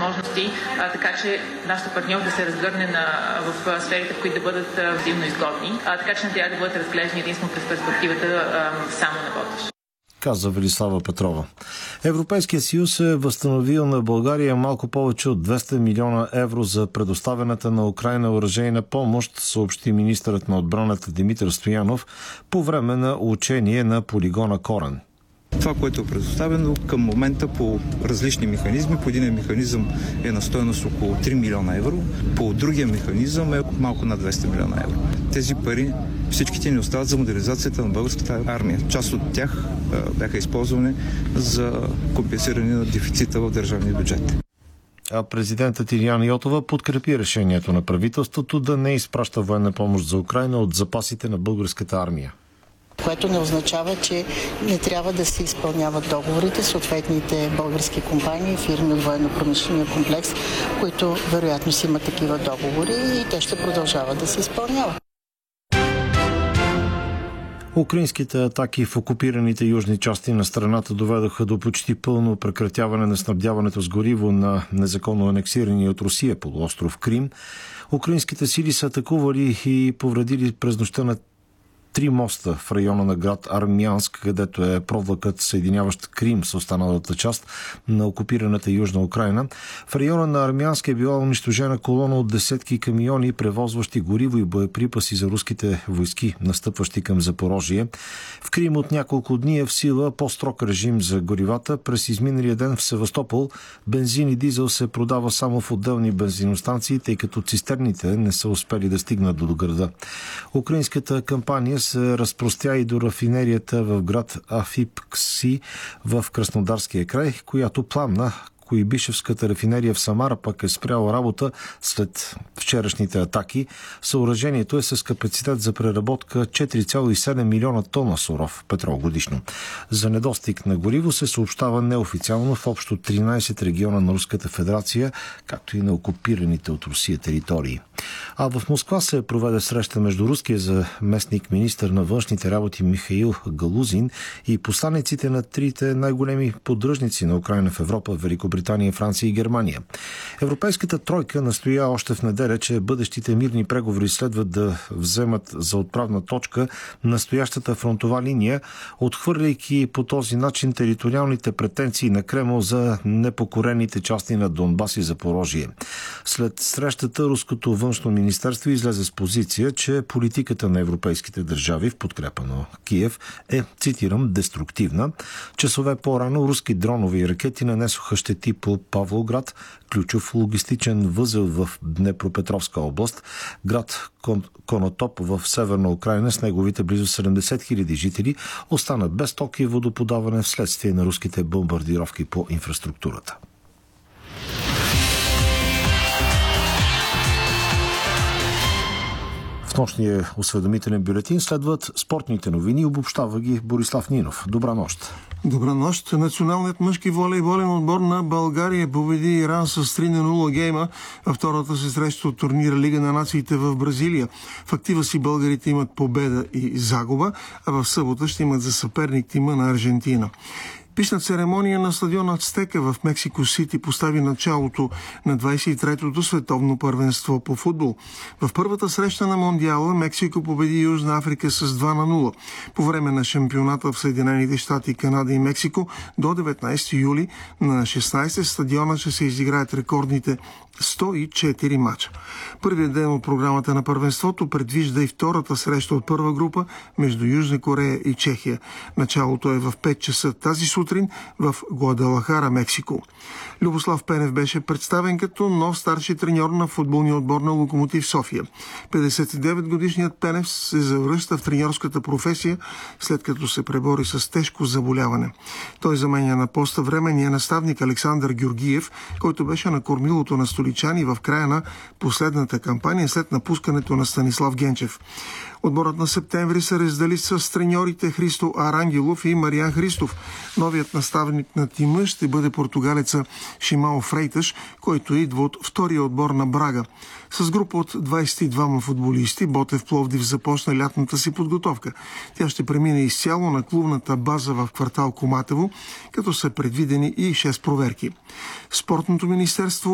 възможности, така че нашата партньор да се разгърне в сферите, в които да бъдат взаимно изгодни, така че не трябва да бъдат разглеждани единствено през перспективата само на водещ. Каза Велислава Петрова. Европейският съюз е възстановил на България малко повече от 200 милиона евро за предоставената на Украйна оръжейна помощ, съобщи министърът на отбраната Димитър Стоянов по време на учение на полигона Корен. Това, което е предоставено към момента по различни механизми. По един механизъм е на стойност около 3 милиона евро, по другия механизъм е малко над 200 милиона евро. Тези пари всичките ни остават за модернизацията на българската армия. Част от тях бяха използвани за компенсиране на дефицита в държавния бюджет. А президентът Илияна Йотова подкрепи решението на правителството да не изпраща военна помощ за Украйна от запасите на българската армия. Което не означава, че не трябва да се изпълняват договорите, съответните български компании, фирми от военно-промишления комплекс, които вероятно си имат такива договори и те ще продължават да се изпълняват. Украинските атаки в окупираните южни части на страната доведоха до почти пълно прекратяване на снабдяването с гориво на незаконно анексирания от Русия полуостров Крим. Украинските сили са атакували и повредили през нощта на 3 моста в района на град Армянск, където е провлакът, съединяващ Крим с останалата част на окупираната Южна Украйна. В района на Армянск е била унищожена колона от десетки камиони, превозващи гориво и боеприпаси за руските войски, настъпващи към Запорожие. В Крим от няколко дни е в сила по-строг режим за горивата. През изминалия ден в Севастопол бензин и дизел се продава само в отделни бензиностанции, тъй като цистерните не са успели да стигнат до града. Украинската кампания се разпростря и до рафинерията в град Афипкси в Краснодарския край, която пламна. Куйбишевската рафинерия в Самара пък е спряла работа след вчерашните атаки. Съоръжението е с капацитет за преработка 4,7 милиона тона суров петрол годишно. За недостиг на гориво се съобщава неофициално в общо 13 региона на Руската федерация, както и на окупираните от Русия територии. А в Москва се проведе среща между руския заместник министър на външните работи Михаил Галузин и посланиците на трите най-големи поддръжници на Украйна в Европа, Великобритания, Франция и Германия. Европейската тройка настоя още в неделя, че бъдещите мирни преговори следват да вземат за отправна точка настоящата фронтова линия, отхвърляйки по този начин териториалните претенции на Кремъл за непокорените части на Донбас и Запорожие. След срещата руското външно министерство излезе с позиция, че политиката на европейските държави в подкрепа на Киев е, цитирам, деструктивна. Часове по-рано руски дронови и ракети нанесоха щети по Павлоград, ключов логистичен възел в Днепропетровска област, град Конотоп в Северна Украйна с неговите близо 70 хиляди жители остана без ток и водоподаване вследствие на руските бомбардировки по инфраструктурата. В нощния осведомителен бюлетин следват спортните новини. Обобщава ги Борислав Нинов. Добра нощ. Добра нощ. Националният мъжки волейболен отбор на България победи Иран с 3-0 гейма във втората си среща от турнира Лига на нациите в Бразилия. В актива си българите имат победа и загуба, а в събота ще имат за съперник тима на Аржентина. Пишна церемония на стадион Ацтека в Мексико Сити постави началото на 23-то световно първенство по футбол. В първата среща на Мондиала Мексико победи Южна Африка с 2-0. По време на шампионата в Съединените щати, Канада и Мексико до 19 юли на 16 стадиона ще се изиграят рекордните 104 мача. Първият ден от програмата на първенството предвижда и втората среща от първа група между Южна Корея и Чехия. Началото е в 5 часа тази сутрин в Гуадалахара, Мексико. Любослав Пенев беше представен като нов старши треньор на футболния отбор на Локомотив София. 59-годишният Пенев се завръща в треньорската професия, след като се пребори с тежко заболяване. Той заменя на поста временния наставник Александър Георгиев, който беше на кормилото на столичани в края на последната кампания след напускането на Станислав Генчев. Отборът на Септември се раздели с треньорите Христо Арангелов и Мариан Христов. Новият наставник на тима ще бъде португалеца Шимао Фрейташ, който идва от втория отбор на Брага. С група от 22 футболисти Ботев Пловдив започна лятната си подготовка. Тя ще премине изцяло на клубната база в квартал Коматево, като са предвидени и 6 проверки. Спортното министерство